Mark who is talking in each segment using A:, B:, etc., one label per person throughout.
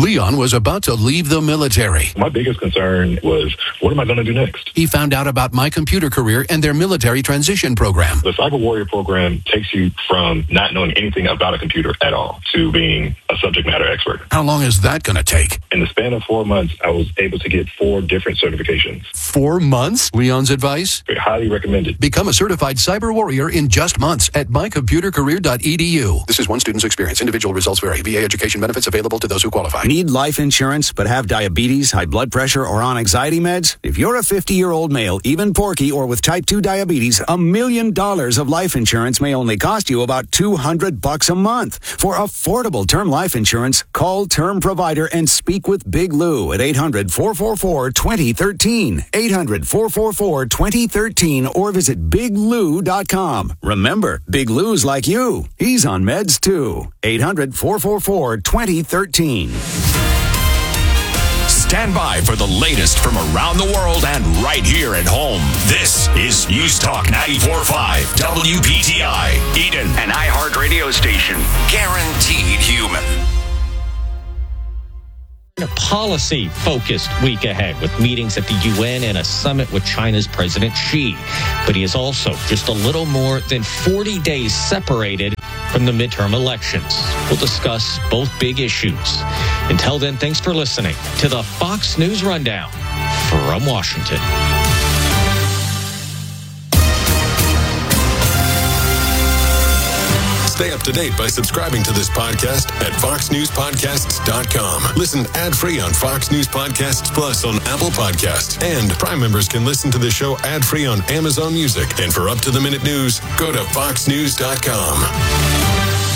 A: Leon was about to leave the military.
B: My biggest concern was, what am I going to do next?
A: He found out about My Computer Career and their military transition program.
B: The Cyber Warrior program takes you from not knowing anything about a computer at all to being a subject matter expert.
A: How long is that going to take?
B: In the span of 4 months, I was able to get 4 different certifications.
A: 4 months? Leon's advice?
B: Highly recommended.
A: Become a certified cyber warrior in just months at mycomputercareer.edu. This is one student's experience. Individual results vary. VA education benefits available to those who qualify.
C: Need life insurance but have diabetes, high blood pressure, or on anxiety meds? If you're a 50-year-old male, even porky, or with type 2 diabetes, $1 million of life insurance may only cost you about $200 a month. For affordable term life insurance, call Term Provider and speak with Big Lou at 800-444-2013. 800-444-2013 or visit biglou.com. Remember, Big Lou's like you. He's on meds too. 800-444-2013.
D: Stand by for the latest from around the world and right here at home. This is News Talk 94.5 WPTI, Eden, an iHeart radio station. Guaranteed human.
E: A policy-focused week ahead with meetings at the UN and a summit with China's President Xi. But he is also just a little more than 40 days separated from the midterm elections. We'll discuss both big issues. Until then, thanks for listening to the Fox News Rundown from Washington.
F: Stay up to date by subscribing to this podcast at foxnewspodcasts.com. Listen ad-free on Fox News Podcasts Plus on Apple Podcasts. And Prime members can listen to the show ad-free on Amazon Music. And for up-to-the-minute news, go to foxnews.com.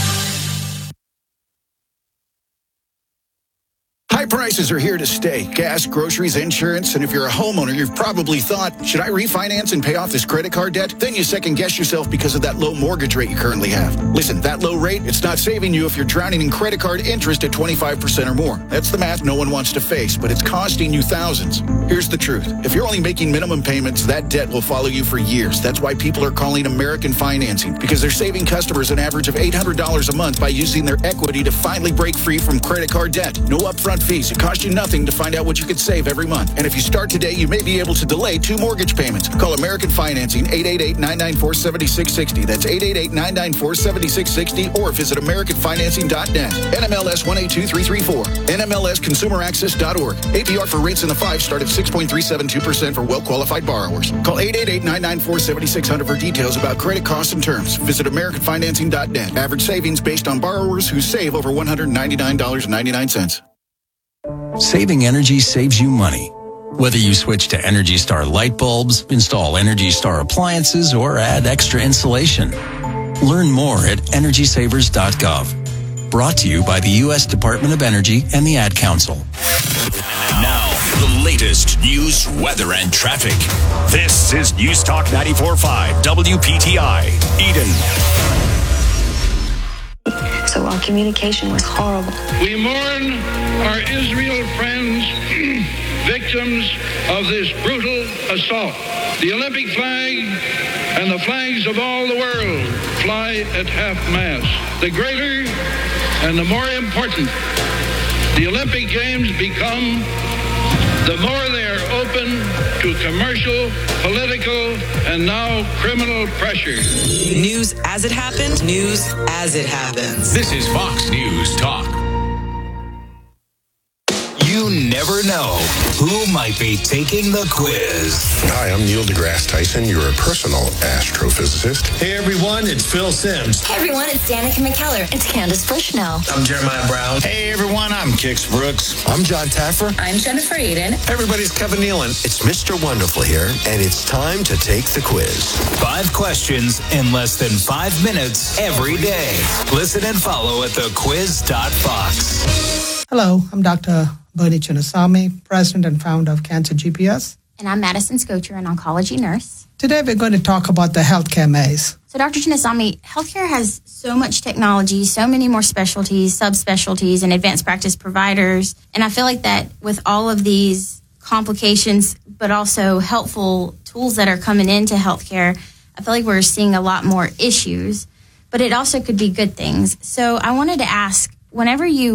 G: High prices are here to stay. Gas, groceries, insurance, and if you're a homeowner, you've probably thought, should I refinance and pay off this credit card debt? Then you second guess yourself because of that low mortgage rate you currently have. Listen, that low rate, it's not saving you if you're drowning in credit card interest at 25% or more. That's the math no one wants to face, but it's costing you thousands. Here's the truth. If you're only making minimum payments, that debt will follow you for years. That's why people are calling American Financing, because they're saving customers an average of $800 a month by using their equity to finally break free from credit card debt. No upfront fees. It costs you nothing to find out what you could save every month. And if you start today, you may be able to delay 2 mortgage payments. Call American Financing, 888-994-7660. That's 888-994-7660, or visit AmericanFinancing.net. NMLS 182334. NMLSConsumerAccess.org. APR for rates in the 5 start at 6.372% for well-qualified borrowers. Call 888-994-7600 for details about credit costs and terms. Visit AmericanFinancing.net. Average savings based on borrowers who save over $199.99.
H: Saving energy saves you money. Whether you switch to Energy Star light bulbs, install Energy Star appliances, or add extra insulation. Learn more at EnergySavers.gov. Brought to you by the U.S. Department of Energy and the Ad Council.
D: Now, the latest news, weather, and traffic. This is News Talk 94.5 WPTI, Eden.
I: So our communication was horrible.
J: We mourn our Israel friends, victims of this brutal assault. The Olympic flag and the flags of all the world fly at half-mast. The greater and the more important the Olympic Games become, the more they are open to commercial, political, and now criminal pressure.
K: News as it happened, news as it happens.
D: This is Fox News Talk. You never know who might be taking the quiz.
L: Hi, I'm Neil deGrasse Tyson, your personal astrophysicist.
M: Hey everyone, it's Phil Simms.
N: Hey everyone, it's Danica McKellar. It's Candace Bushnell.
M: I'm Jeremiah Brown.
O: Hey everyone, I'm Kix Brooks.
P: I'm John Taffer.
Q: I'm Jennifer Eden.
R: Everybody's Kevin Nealon. It's Mr. Wonderful here, and it's time to take the quiz.
D: 5 questions in less than 5 minutes every day. Listen and follow at thequiz.fox.
S: Hello, I'm Dr. Bernie Chinnasamy, President and founder of Cancer GPS.
T: And I'm Madison Scocher, an oncology nurse.
S: Today we're going to talk about the healthcare maze.
T: So Dr. Chinnasamy, healthcare has so much technology, so many more specialties, subspecialties, and advanced practice providers. And I feel like that with all of these complications, but also helpful tools that are coming into healthcare, I feel like we're seeing a lot more issues, but it also could be good things. So I wanted to ask, whenever you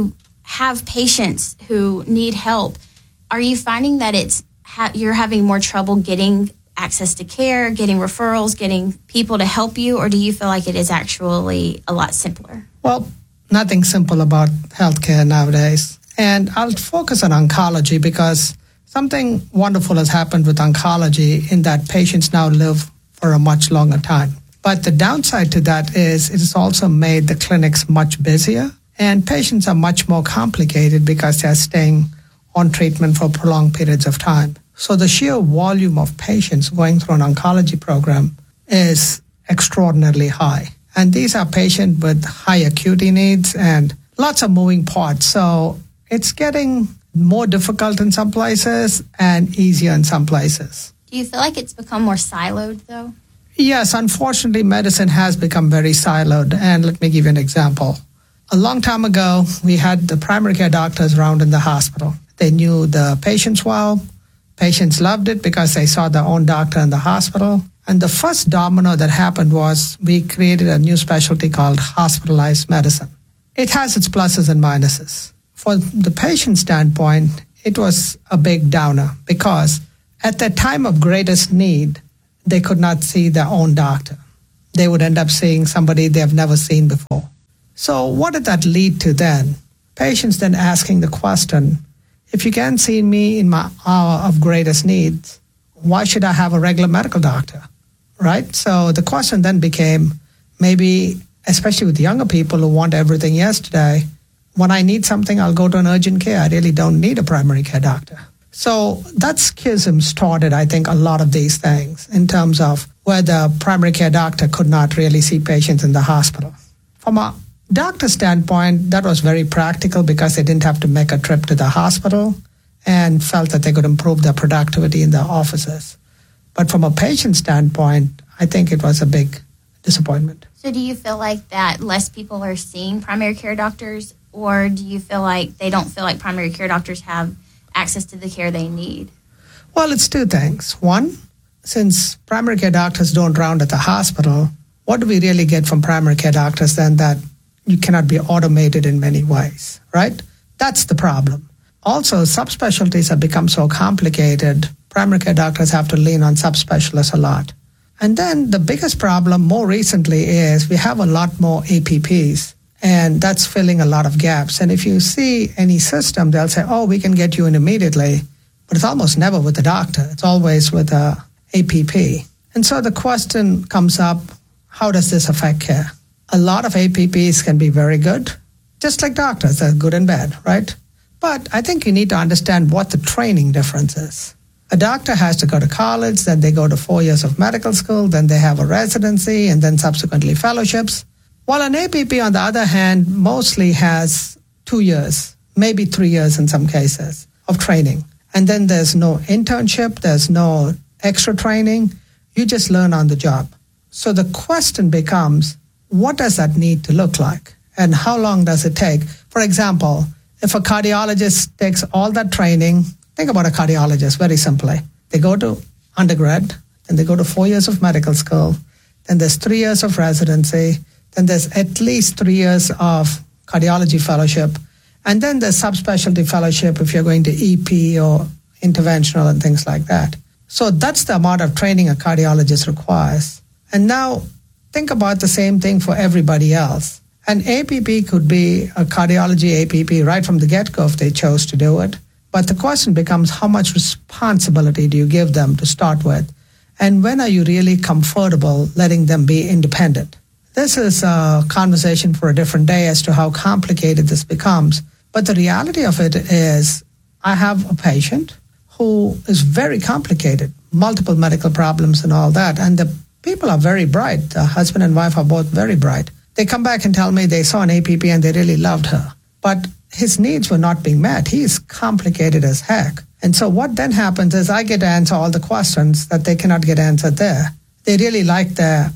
T: have patients who need help, are you finding that you're having more trouble getting access to care, getting referrals, getting people to help you, or do you feel like it is actually a lot simpler?
S: Well, nothing simple about healthcare nowadays. And I'll focus on oncology because something wonderful has happened with oncology in that patients now live for a much longer time. But the downside to that is it has also made the clinics much busier, and patients are much more complicated because they're staying on treatment for prolonged periods of time. So the sheer volume of patients going through an oncology program is extraordinarily high. And these are patients with high acuity needs and lots of moving parts. So it's getting more difficult in some places and easier in some places.
T: Do you feel like it's become more siloed, though?
S: Yes, unfortunately, medicine has become very siloed. And let me give you an example. A long time ago, we had the primary care doctors around in the hospital. They knew the patients well. Patients loved it because they saw their own doctor in the hospital. And the first domino that happened was we created a new specialty called hospitalized medicine. It has its pluses and minuses. For the patient standpoint, it was a big downer because at the time of greatest need, they could not see their own doctor. They would end up seeing somebody they have never seen before. So what did that lead to then? Patients then asking the question, if you can't see me in my hour of greatest needs, why should I have a regular medical doctor, right? So the question then became, maybe, especially with younger people who want everything yesterday, when I need something, I'll go to an urgent care. I really don't need a primary care doctor. So that schism started, I think, a lot of these things in terms of where the primary care doctor could not really see patients in the hospital. From a doctor standpoint, that was very practical because they didn't have to make a trip to the hospital and felt that they could improve their productivity in their offices. But from a patient standpoint, I think it was a big disappointment.
T: So do you feel like that less people are seeing primary care doctors, or do you feel like they don't feel like primary care doctors have access to the care they need?
S: Well, it's two things. One, since primary care doctors don't round at the hospital, what do we really get from primary care doctors then that you cannot be automated in many ways, right? That's the problem. Also, subspecialties have become so complicated, primary care doctors have to lean on subspecialists a lot. And then the biggest problem more recently is we have a lot more APPs, and that's filling a lot of gaps. And if you see any system, they'll say, oh, we can get you in immediately, but it's almost never with the doctor. It's always with a APP. And so the question comes up, how does this affect care? A lot of APPs can be very good, just like doctors, they're good and bad, right? But I think you need to understand what the training difference is. A doctor has to go to college, then they go to 4 years of medical school, then they have a residency, and then subsequently fellowships. While an APP, on the other hand, mostly has 2 years, maybe 3 years in some cases, of training. And then there's no internship, there's no extra training. You just learn on the job. So the question becomes, what does that need to look like? And how long does it take? For example, if a cardiologist takes all that training, think about a cardiologist very simply. They go to undergrad, then they go to 4 years of medical school, then there's 3 years of residency, then there's at least 3 years of cardiology fellowship, and then there's subspecialty fellowship if you're going to EP or interventional and things like that. So that's the amount of training a cardiologist requires. And now think about the same thing for everybody else. An APP could be a cardiology APP right from the get-go if they chose to do it. But the question becomes, how much responsibility do you give them to start with? And when are you really comfortable letting them be independent? This is a conversation for a different day as to how complicated this becomes. But the reality of it is, I have a patient who is very complicated, multiple medical problems and all that. And the people are very bright. The husband and wife are both very bright. They come back and tell me they saw an APP and they really loved her. But his needs were not being met. He is complicated as heck. And so what then happens is I get to answer all the questions that they cannot get answered there. They really like their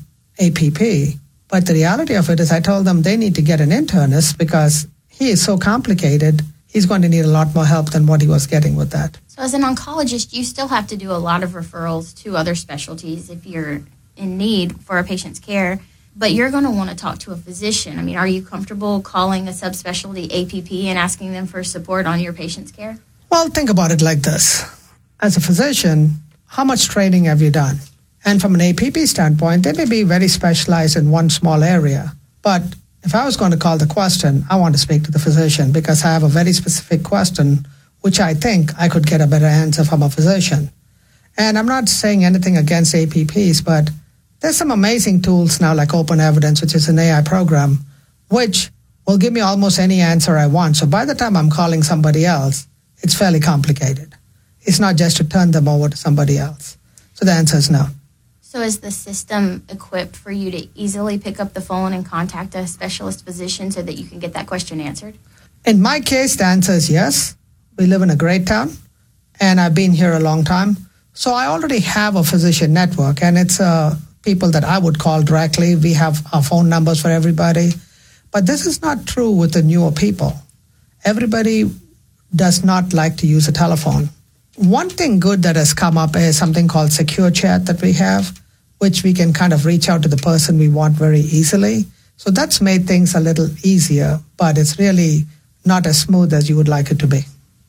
S: APP. But the reality of it is I told them they need to get an internist because he is so complicated, he's going to need a lot more help than what he was getting with that.
T: So as an oncologist, you still have to do a lot of referrals to other specialties if you're in need for a patient's care. but you're going to want to talk to a physician. I mean, are you comfortable calling a subspecialty APP and asking them for support on your patient's care?
S: Well, think about it like this. As a physician, how much training have you done? And from an APP standpoint, they may be very specialized in one small area. But if I was going to call the question, I want to speak to the physician because I have a very specific question, which I think I could get a better answer from a physician. And I'm not saying anything against APPs, but there's some amazing tools now like Open Evidence, which is an AI program, which will give me almost any answer I want. So by the time I'm calling somebody else, it's fairly complicated. It's not just to turn them over to somebody else. So the answer is no.
T: So is the system equipped for you to easily pick up the phone and contact a specialist physician so that you can get that question answered?
S: In my case, the answer is yes. We live in a great town, and I've been here a long time. So I already have a physician network, and it's people that I would call directly. We have our phone numbers for everybody. But this is not true with the newer people. Everybody does not like to use a telephone. One thing good that has come up is something called Secure Chat that we have, which we can kind of reach out to the person we want very easily. So that's made things a little easier, but it's really not as smooth as you would like it to be.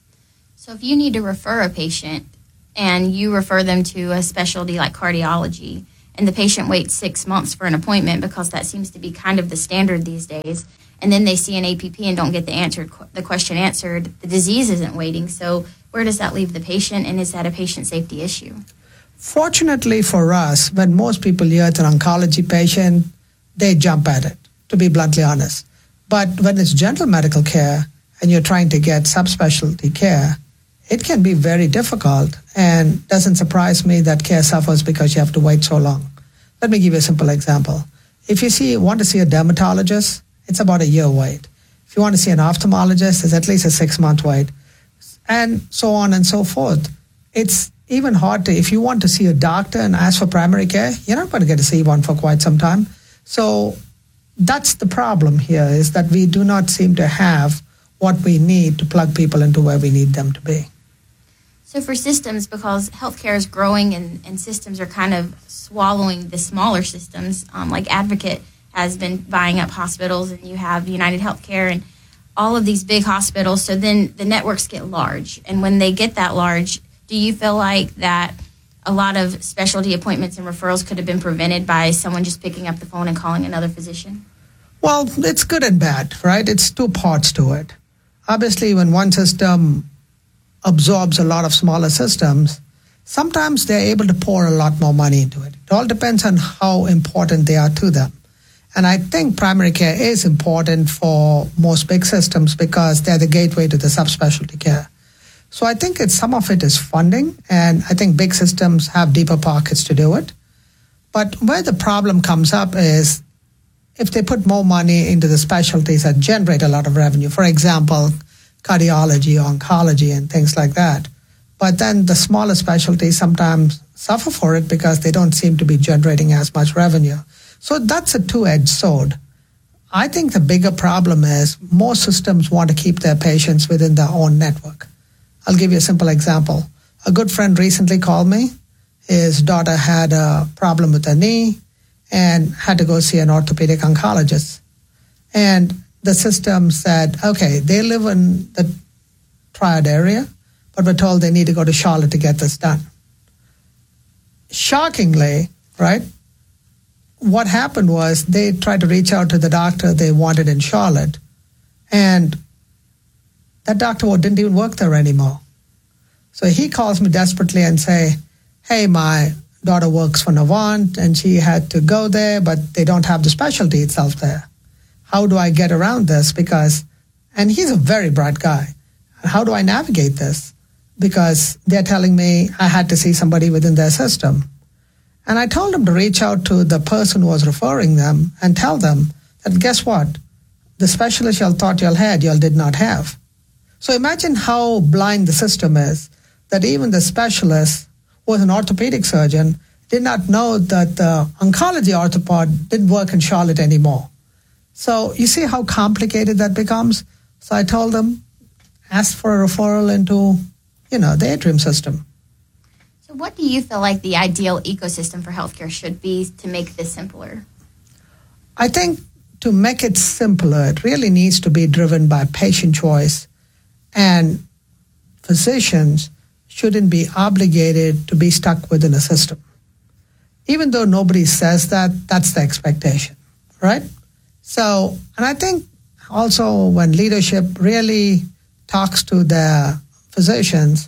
T: So if you need to refer a patient and you refer them to a specialty like cardiology, and the patient waits 6 months for an appointment because that seems to be kind of the standard these days, and then they see an APP and don't get the question answered, the disease isn't waiting. So where does that leave the patient, and is that a patient safety issue?
S: Fortunately for us, when most people hear it's an oncology patient, they jump at it, to be bluntly honest. But when it's general medical care and you're trying to get subspecialty care, it can be very difficult, and doesn't surprise me that care suffers because you have to wait so long. Let me give you a simple example. If you want to see a dermatologist, it's about a year wait. If you want to see an ophthalmologist, it's at least a 6-month wait, and so on and so forth. It's even hard if you want to see a doctor and ask for primary care, you're not going to get to see one for quite some time. So that's the problem here, is that we do not seem to have what we need to plug people into where we need them to be.
T: So for systems, because healthcare is growing and systems are kind of swallowing the smaller systems, like Advocate has been buying up hospitals, and you have United Healthcare and all of these big hospitals. So then the networks get large. And when they get that large, do you feel like that a lot of specialty appointments and referrals could have been prevented by someone just picking up the phone and calling another physician?
S: Well, it's good and bad, right? It's two parts to it. Obviously, when one system absorbs a lot of smaller systems, sometimes they're able to pour a lot more money into it. It all depends on how important they are to them. And I think primary care is important for most big systems because they're the gateway to the subspecialty care. So I think some of it is funding, and I think big systems have deeper pockets to do it. But where the problem comes up is if they put more money into the specialties that generate a lot of revenue, for example, cardiology, oncology, and things like that. But then the smaller specialties sometimes suffer for it because they don't seem to be generating as much revenue. So that's a two-edged sword. I think the bigger problem is most systems want to keep their patients within their own network. I'll give you a simple example. A good friend recently called me. His daughter had a problem with her knee and had to go see an orthopedic oncologist. And the system said, okay, they live in the Triad area, but we're told they need to go to Charlotte to get this done. Shockingly, right, what happened was they tried to reach out to the doctor they wanted in Charlotte, and that doctor didn't even work there anymore. So he calls me desperately and say, hey, my daughter works for Novant, and she had to go there, but they don't have the specialty itself there. How do I get around this? And he's a very bright guy. How do I navigate this? Because they're telling me I had to see somebody within their system. And I told him to reach out to the person who was referring them and tell them that, guess what? The specialist y'all thought y'all had, y'all did not have. So imagine how blind the system is, that even the specialist, who was an orthopedic surgeon, did not know that the oncology orthopod didn't work in Charlotte anymore. So you see how complicated that becomes? So I told them, ask for a referral into, the Atrium system.
T: So what do you feel like the ideal ecosystem for healthcare should be to make this simpler?
S: I think to make it simpler, it really needs to be driven by patient choice, and physicians shouldn't be obligated to be stuck within a system. Even though nobody says that, that's the expectation, right? So, and I think also when leadership really talks to their physicians,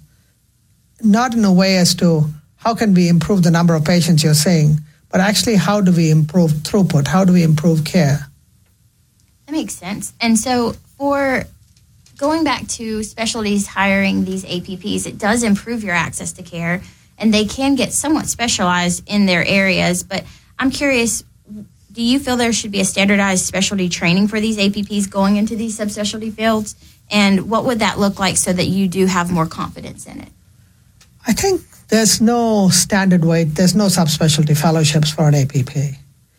S: not in a way as to how can we improve the number of patients you're seeing, but actually how do we improve throughput? How do we improve care?
T: That makes sense. And so for going back to specialties hiring these APPs, it does improve your access to care, and they can get somewhat specialized in their areas. But I'm curious, do you feel there should be a standardized specialty training for these APPs going into these subspecialty fields? And what would that look like so that you do have more confidence in it?
S: I think there's no standard way, there's no subspecialty fellowships for an APP.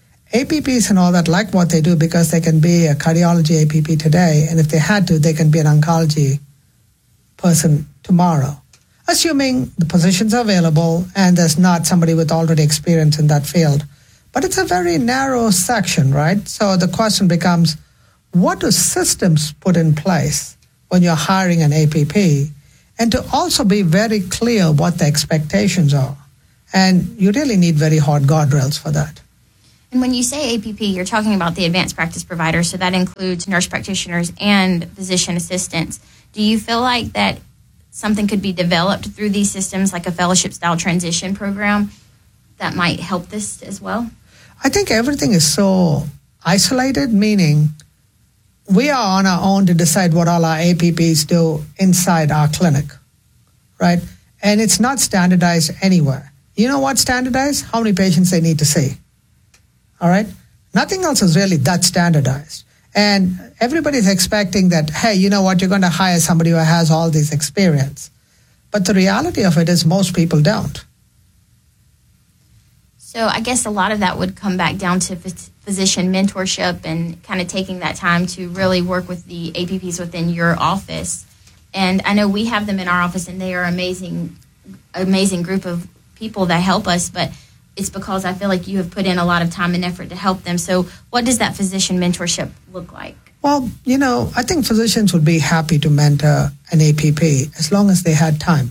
S: APPs and all that like what they do because they can be a cardiology APP today, and if they had to, they can be an oncology person tomorrow, assuming the positions are available and there's not somebody with already experience in that field. But it's a very narrow section, right? So the question becomes, what do systems put in place when you're hiring an APP? And to also be very clear what the expectations are. And you really need very hard guardrails for that.
T: And when you say APP, you're talking about the advanced practice providers, so that includes nurse practitioners and physician assistants. Do you feel like that something could be developed through these systems, like a fellowship-style transition program, that might help this as well?
S: I think everything is so isolated, meaning we are on our own to decide what all our APPs do inside our clinic, right? And it's not standardized anywhere. You know what's standardized? How many patients they need to see. All right? Nothing else is really that standardized. And everybody's expecting that, hey, you know what, you're going to hire somebody who has all this experience. But the reality of it is most people don't.
T: So I guess a lot of that would come back down to physician mentorship and kind of taking that time to really work with the APPs within your office. And I know we have them in our office, and they are amazing group of people that help us, but it's because I feel like you have put in a lot of time and effort to help them. So what does that physician mentorship look like?
S: Well, you know, I think physicians would be happy to mentor an APP as long as they had time.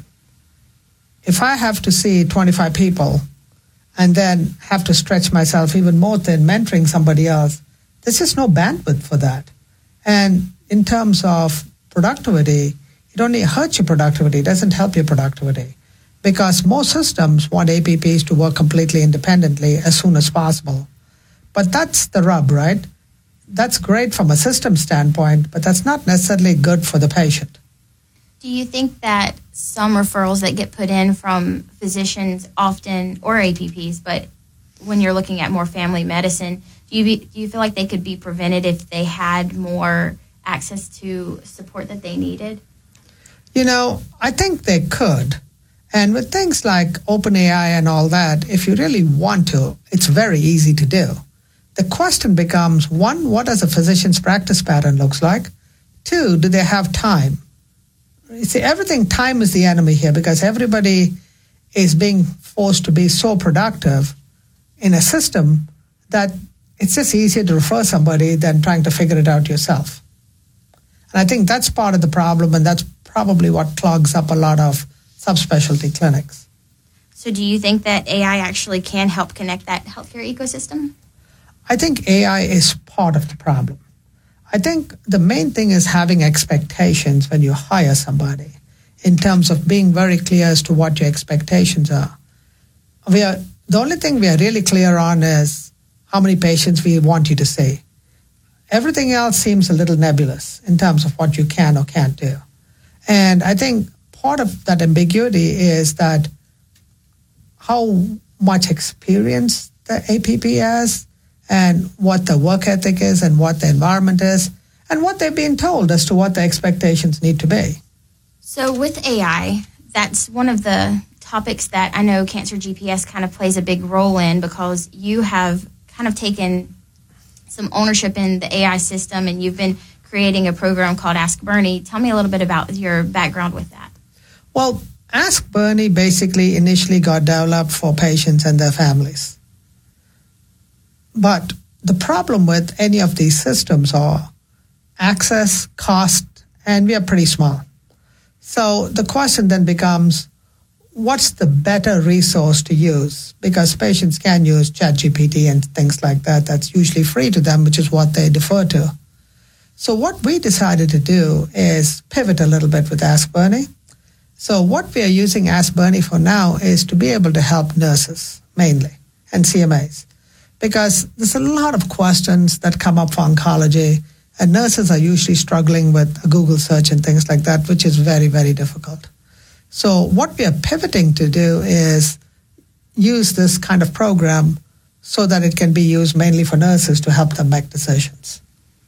S: If I have to see 25 people and then have to stretch myself even more than mentoring somebody else, there's just no bandwidth for that. And in terms of productivity, it only hurts your productivity, it doesn't help your productivity. Because most systems want APPs to work completely independently as soon as possible. But that's the rub, right? That's great from a system standpoint, but that's not necessarily good for the patient.
T: Do you think that some referrals that get put in from physicians often, or APPs, but when you're looking at more family medicine, do you feel like they could be prevented if they had more access to support that they needed?
S: You know, I think they could. And with things like OpenAI and all that, if you really want to, it's very easy to do. The question becomes, one, what does a physician's practice pattern looks like? Two, do they have time? You see, time is the enemy here because everybody is being forced to be so productive in a system that it's just easier to refer somebody than trying to figure it out yourself. And I think that's part of the problem, and that's probably what clogs up a lot of subspecialty clinics.
T: So do you think that AI actually can help connect that healthcare ecosystem?
S: I think AI is part of the problem. I think the main thing is having expectations when you hire somebody in terms of being very clear as to what your expectations are. The only thing we are really clear on is how many patients we want you to see. Everything else seems a little nebulous in terms of what you can or can't do. And I think part of that ambiguity is that how much experience the APP has and what the work ethic is and what the environment is and what they've been told as to what the expectations need to be.
T: So with AI, that's one of the topics that I know Cancer GPS kind of plays a big role in, because you have kind of taken some ownership in the AI system and you've been creating a program called Ask Bernie. Tell me a little bit about your background with that.
S: Well, Ask Bernie basically initially got developed for patients and their families. But the problem with any of these systems are access, cost, and we are pretty small. So the question then becomes, what's the better resource to use? Because patients can use ChatGPT and things like that. That's usually free to them, which is what they defer to. So what we decided to do is pivot a little bit with Ask Bernie. So what we are using Ask Bernie for now is to be able to help nurses mainly and CMAs, because there's a lot of questions that come up for oncology, and nurses are usually struggling with a Google search and things like that, which is very, very difficult. So what we are pivoting to do is use this kind of program so that it can be used mainly for nurses to help them make decisions.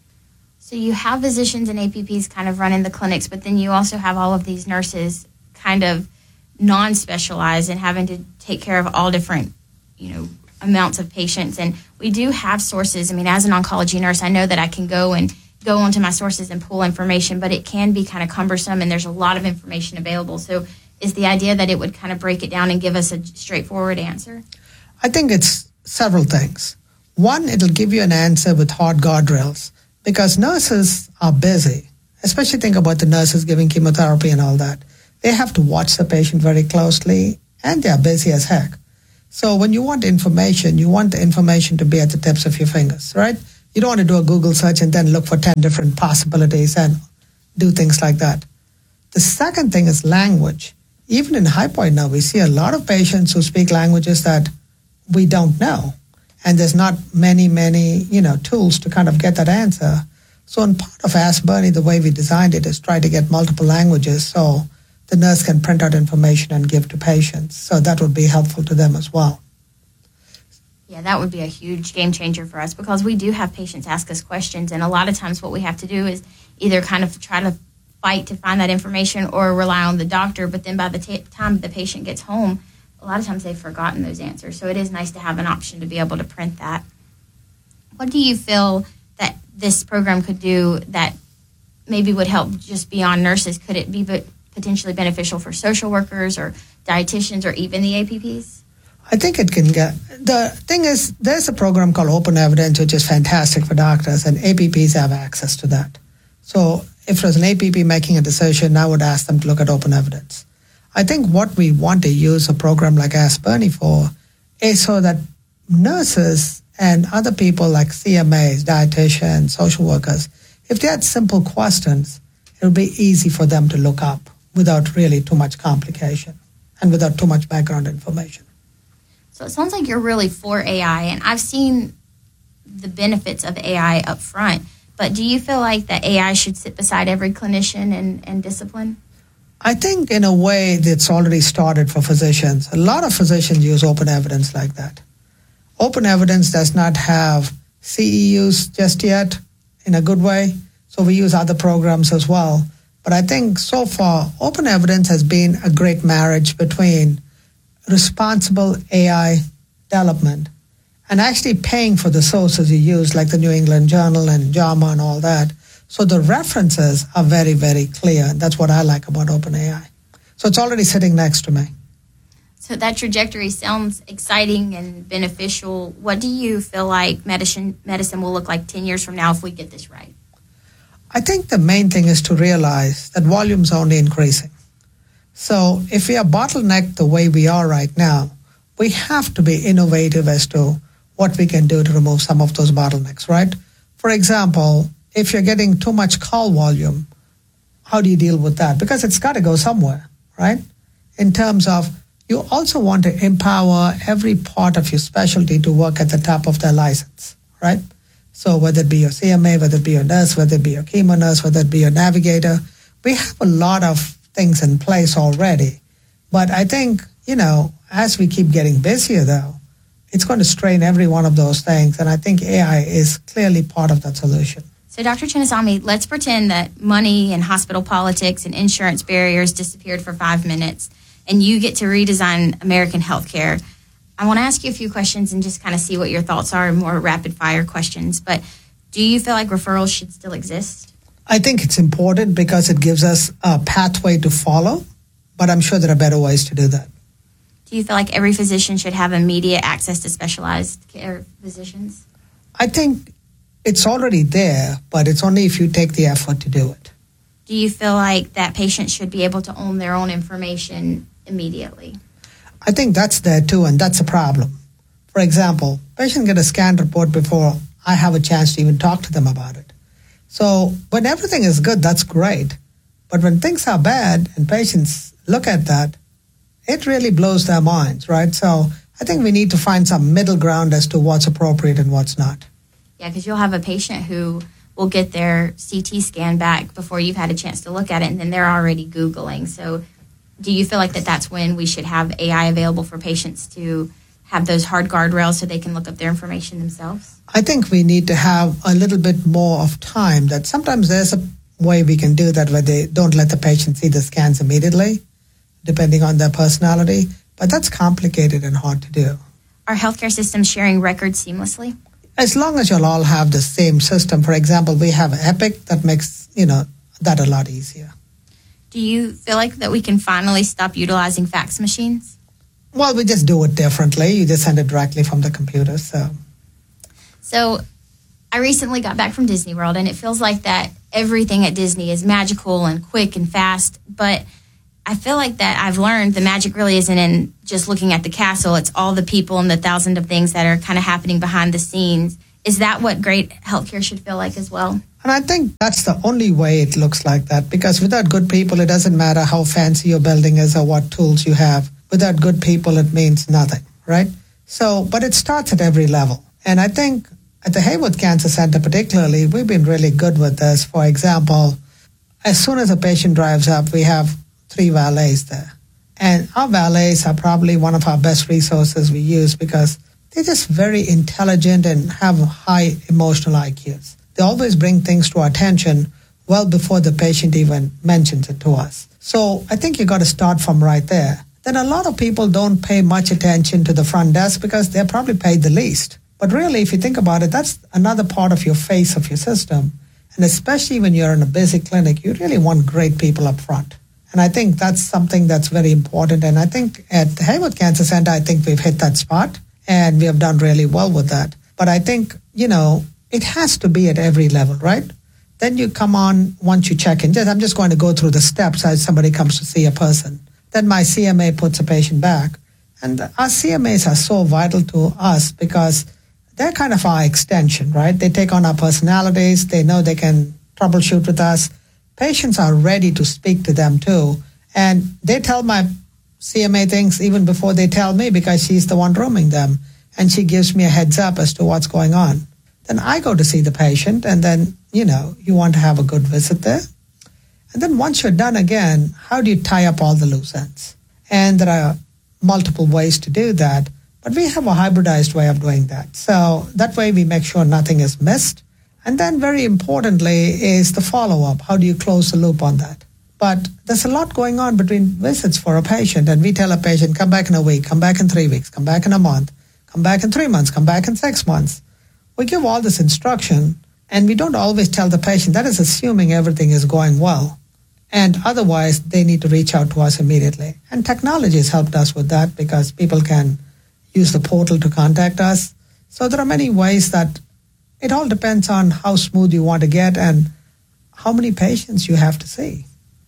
T: So you have physicians and APPs kind of running the clinics, but then you also have all of these nurses kind of non-specialized and having to take care of all different, amounts of patients. And we do have sources. I mean, as an oncology nurse, I know that I can go onto my sources and pull information, but it can be kind of cumbersome and there's a lot of information available. So is the idea that it would kind of break it down and give us a straightforward answer?
S: I think it's several things. One, it'll give you an answer with hard guardrails, because nurses are busy, especially think about the nurses giving chemotherapy and all that. They have to watch the patient very closely, and they are busy as heck. So when you want information, you want the information to be at the tips of your fingers, right? You don't want to do a Google search and then look for 10 different possibilities and do things like that. The second thing is language. Even in High Point now, we see a lot of patients who speak languages that we don't know. And there's not many, tools to kind of get that answer. So in part of Ask Bernie, the way we designed it is try to get multiple languages so the nurse can print out information and give to patients. So that would be helpful to them as well.
T: Yeah, that would be a huge game changer for us, because we do have patients ask us questions, and a lot of times what we have to do is either kind of try to fight to find that information or rely on the doctor, but then by the time the patient gets home, a lot of times they've forgotten those answers. So it is nice to have an option to be able to print that. What do you feel that this program could do that maybe would help just beyond nurses? Could it be potentially beneficial for social workers or dietitians or even the APPs?
S: I think it can get... The thing is, there's a program called Open Evidence, which is fantastic for doctors, and APPs have access to that. So if there's an APP making a decision, I would ask them to look at Open Evidence. I think what we want to use a program like Ask Bernie for is so that nurses and other people like CMAs, dietitians, social workers, if they had simple questions, it would be easy for them to look up without really too much complication and without too much background information.
T: So it sounds like you're really for AI, and I've seen the benefits of AI up front, but do you feel like that AI should sit beside every clinician and discipline?
S: I think in a way that's already started for physicians. A lot of physicians use Open Evidence like that. Open Evidence does not have CEUs just yet in a good way, so we use other programs as well. But I think so far, Open Evidence has been a great marriage between responsible AI development and actually paying for the sources you use, like the New England Journal and JAMA and all that. So the references are very, very clear. And that's what I like about OpenAI. So it's already sitting next to me.
T: So that trajectory sounds exciting and beneficial. What do you feel like medicine will look like 10 years from now if we get this right?
S: I think the main thing is to realize that volume's only increasing. So if we are bottlenecked the way we are right now, we have to be innovative as to what we can do to remove some of those bottlenecks, right? For example, if you're getting too much call volume, how do you deal with that? Because it's got to go somewhere, right? In terms of, you also want to empower every part of your specialty to work at the top of their license, right? So whether it be your CMA, whether it be your nurse, whether it be your chemo nurse, whether it be your navigator, we have a lot of things in place already. But I think, as we keep getting busier, though, it's going to strain every one of those things. And I think AI is clearly part of that solution.
T: So, Dr. Chinnasamy, let's pretend that money and hospital politics and insurance barriers disappeared for 5 minutes, and you get to redesign American healthcare. I want to ask you a few questions and just kind of see what your thoughts are, more rapid-fire questions. But do you feel like referrals should still exist?
S: I think it's important because it gives us a pathway to follow, but I'm sure there are better ways to do that.
T: Do you feel like every physician should have immediate access to specialized care physicians?
S: I think it's already there, but it's only if you take the effort to do it.
T: Do you feel like that patient should be able to own their own information immediately?
S: I think that's there too, and that's a problem. For example, patient get a scan report before I have a chance to even talk to them about it. So when everything is good, that's great. But when things are bad and patients look at that, it really blows their minds, right? So I think we need to find some middle ground as to what's appropriate and what's not.
T: Yeah, because you'll have a patient who will get their CT scan back before you've had a chance to look at it, and then they're already Googling. So do you feel like that's when we should have AI available for patients to have those hard guardrails so they can look up their information themselves?
S: I think we need to have a little bit more of time. That sometimes there's a way we can do that where they don't let the patient see the scans immediately, depending on their personality. But that's complicated and hard to do.
T: Are healthcare systems sharing records seamlessly?
S: As long as you'll all have the same system. For example, we have Epic that makes, that a lot easier.
T: Do you feel like that we can finally stop utilizing fax machines?
S: Well, we just do it differently. You just send it directly from the computer.
T: So I recently got back from Disney World, and it feels like that everything at Disney is magical and quick and fast. But I feel like that I've learned the magic really isn't in just looking at the castle. It's all the people and the thousands of things that are kind of happening behind the scenes. Is that what great healthcare should feel like as well?
S: And I think that's the only way it looks like that, because without good people, it doesn't matter how fancy your building is or what tools you have. Without good people, it means nothing, right? So, but it starts at every level. And I think at the Haywood Cancer Center particularly, we've been really good with this. For example, as soon as a patient drives up, we have 3 valets there. And our valets are probably one of our best resources we use because they're just very intelligent and have high emotional IQs. They always bring things to our attention well before the patient even mentions it to us. So I think you got to start from right there. Then a lot of people don't pay much attention to the front desk because they're probably paid the least. But really, if you think about it, that's another part of your face of your system. And especially when you're in a busy clinic, you really want great people up front. And I think that's something that's very important. And I think at the Haywood Cancer Center, I think we've hit that spot and we have done really well with that. But I think, it has to be at every level, right? Then you come on, once you check in, I'm just going to go through the steps as somebody comes to see a person. Then my CMA puts a patient back. And our CMAs are so vital to us because they're kind of our extension, right? They take on our personalities. They know they can troubleshoot with us. Patients are ready to speak to them too. And they tell my CMA things even before they tell me because she's the one rooming them. And she gives me a heads up as to what's going on. Then I go to see the patient and then, you want to have a good visit there. And then once you're done again, how do you tie up all the loose ends? And there are multiple ways to do that. But we have a hybridized way of doing that. So that way we make sure nothing is missed. And then very importantly is the follow-up. How do you close the loop on that? But there's a lot going on between visits for a patient. And we tell a patient, come back in a week, come back in 3 weeks, come back in a month, come back in 3 months, come back in 6 months. We give all this instruction and we don't always tell the patient. That is assuming everything is going well. And otherwise, they need to reach out to us immediately. And technology has helped us with that because people can use the portal to contact us. So there are many ways that it all depends on how smooth you want to get and how many patients you have to see.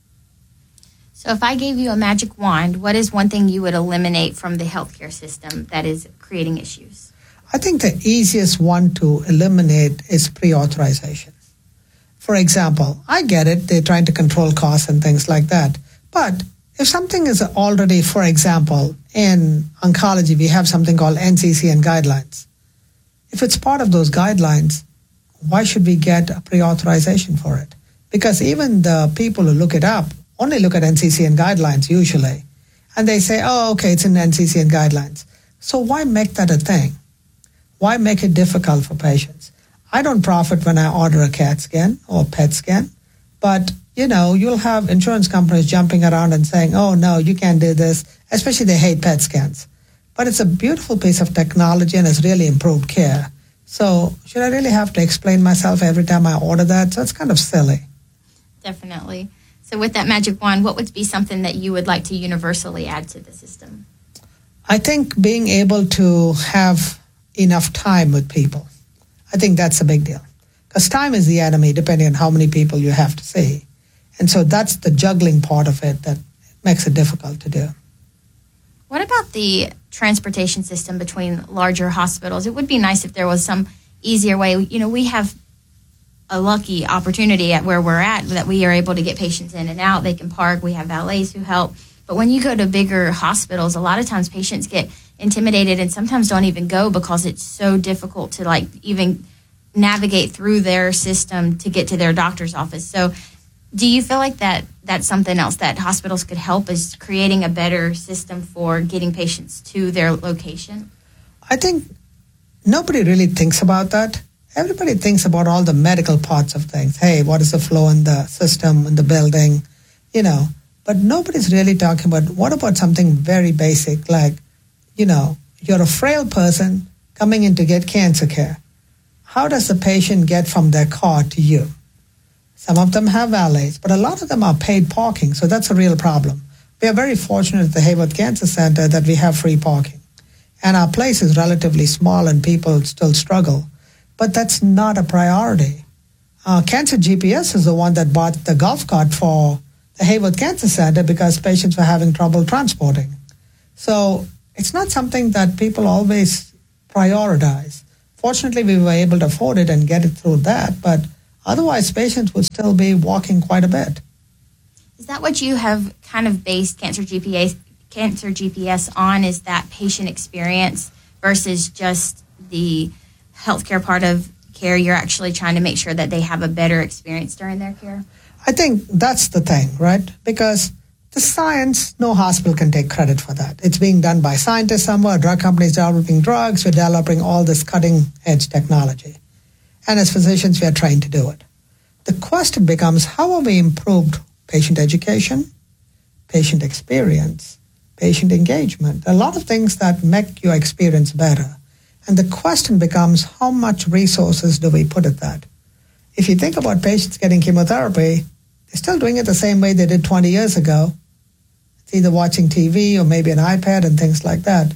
T: So if I gave you a magic wand, what is one thing you would eliminate from the healthcare system that is creating issues?
S: I think the easiest one to eliminate is pre-authorization. For example, I get it, they're trying to control costs and things like that. But if something is already, for example, in oncology, we have something called NCCN guidelines. If it's part of those guidelines, why should we get a pre-authorization for it? Because even the people who look it up only look at NCCN guidelines usually. And they say, oh, okay, it's in NCCN guidelines. So why make that a thing? Why make it difficult for patients? I don't profit when I order a CAT scan or PET scan, but you'll have insurance companies jumping around and saying, oh no, you can't do this, especially they hate PET scans. But it's a beautiful piece of technology and it's really improved care. So should I really have to explain myself every time I order that? So it's kind of silly.
T: Definitely. So with that magic wand, what would be something that you would like to universally add to the system? I
S: think being able to have enough time with people. I think that's a big deal. Because time is the enemy, depending on how many people you have to see. And so that's the juggling part of it that makes it difficult to do.
T: What about the transportation system between larger hospitals? It would be nice if there was some easier way. We have a lucky opportunity at where we're at that we are able to get patients in and out. They can park. We have valets who help. But when you go to bigger hospitals, a lot of times patients get intimidated and sometimes don't even go because it's so difficult to even navigate through their system to get to their doctor's office. So do you feel like that's something else that hospitals could help, is creating a better system for getting patients to their location?
S: I think nobody really thinks about that. Everybody thinks about all the medical parts of things. Hey, what is the flow in the system, in the building, But nobody's really talking about, what about something very basic like, you're a frail person coming in to get cancer care. How does the patient get from their car to you? Some of them have valets, but a lot of them are paid parking, so that's a real problem. We are very fortunate at the Hayworth Cancer Center that we have free parking. And our place is relatively small and people still struggle. But that's not a priority. Cancer GPS is the one that bought the golf cart for the Hayworth Cancer Center because patients were having trouble transporting. So it's not something that people always prioritize. Fortunately, we were able to afford it and get it through that, but otherwise patients would still be walking quite a bit.
T: Is that what you have kind of based Cancer GPS on, is that patient experience versus just the healthcare part of care? You're actually trying to make sure that they have a better experience during their care?
S: I think that's the thing, right? Because the science, no hospital can take credit for that. It's being done by scientists somewhere, drug companies developing drugs, we're developing all this cutting-edge technology. And as physicians, we are trained to do it. The question becomes, how have we improved patient education, patient experience, patient engagement? A lot of things that make your experience better. And the question becomes, how much resources do we put at that? If you think about patients getting chemotherapy, they're still doing it the same way they did 20 years ago. It's either watching TV or maybe an iPad and things like that.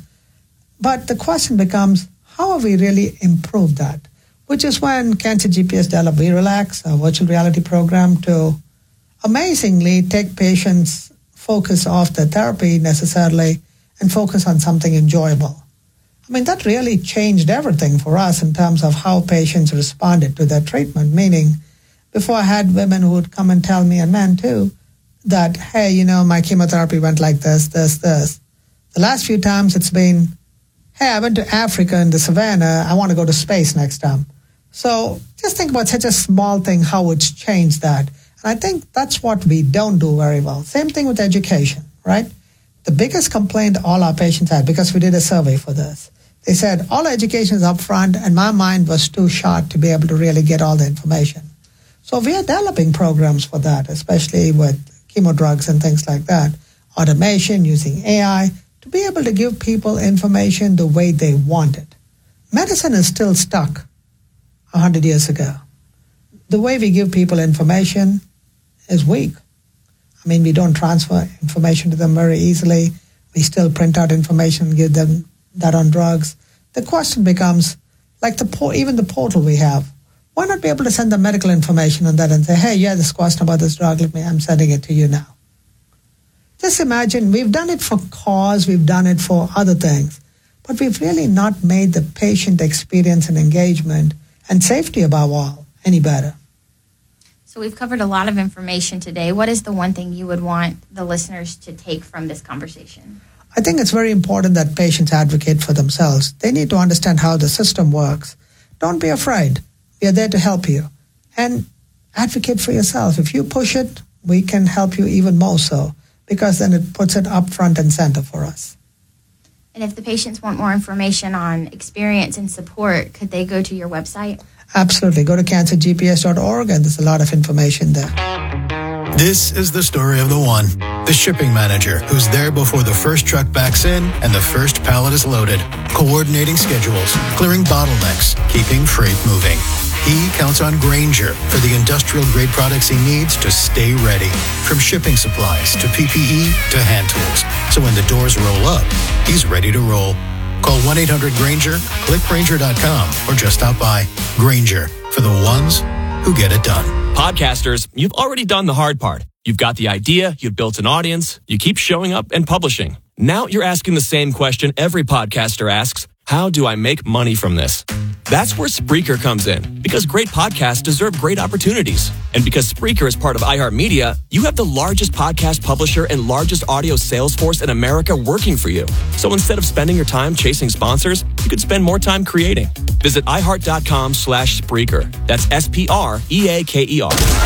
S: But the question becomes, how have we really improved that? Which is when Cancer GPS developed VRelax, a virtual reality program, to amazingly take patients' focus off the therapy necessarily and focus on something enjoyable. I mean, that really changed everything for us in terms of how patients responded to their treatment, meaning before I had women who would come and tell me, and men too, that, hey, my chemotherapy went like this. The last few times it's been, hey, I went to Africa in the savannah, I want to go to space next time. So just think about such a small thing, how it's changed that. And I think that's what we don't do very well. Same thing with education, right? The biggest complaint all our patients had, because we did a survey for this, they said, all education is up front, and my mind was too short to be able to really get all the information. So we are developing programs for that, especially with chemo drugs and things like that. Automation, using AI, to be able to give people information the way they want it. Medicine is still stuck 100 years ago. The way we give people information is weak. I mean, we don't transfer information to them very easily. We still print out information and give them that on drugs. The question becomes, like even the portal we have, why not be able to send the medical information on that and say, hey, you had this question about this drug, I'm sending it to you now. Just imagine, we've done it for cause, we've done it for other things, but we've really not made the patient experience and engagement and safety above all any better.
T: So we've covered a lot of information today. What is the one thing you would want the listeners to take from this conversation?
S: I think it's very important that patients advocate for themselves. They need to understand how the system works. Don't be afraid. We are there to help you. And advocate for yourself. If you push it, we can help you even more so, because then it puts it up front and center for us.
T: And if the patients want more information on experience and support, could they go to your website?
S: Absolutely. Go to cancergps.org, and there's a lot of information there.
P: This is the story of the one, the shipping manager, who's there before the first truck backs in and the first pallet is loaded, coordinating schedules, clearing bottlenecks, keeping freight moving. He counts on Grainger for the industrial-grade products he needs to stay ready, from shipping supplies to PPE to hand tools. So when the doors roll up, he's ready to roll. Call 1-800-GRANGER, click Grainger.com, or just stop by. Grainger, for the ones who get it done.
Q: Podcasters, you've already done the hard part. You've got the idea, you've built an audience, you keep showing up and publishing. Now you're asking the same question every podcaster asks: how do I make money from this? That's where Spreaker comes in, because great podcasts deserve great opportunities. And because Spreaker is part of iHeartMedia, you have the largest podcast publisher and largest audio sales force in America working for you. So instead of spending your time chasing sponsors, you could spend more time creating. Visit iHeart.com/Spreaker. That's SPREAKER.